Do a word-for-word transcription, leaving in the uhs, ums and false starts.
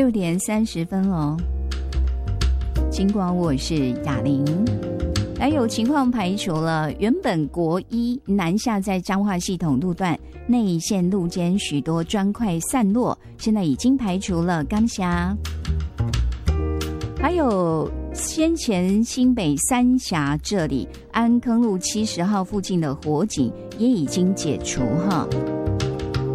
六点三十分哦。尽管我是雅玲，还有情况排除了原本国一南下在彰化系统路段内线路间许多砖块散落，现在已经排除了感谢。还有先前新北三峡这里安坑路七十号附近的火警也已经解除哈。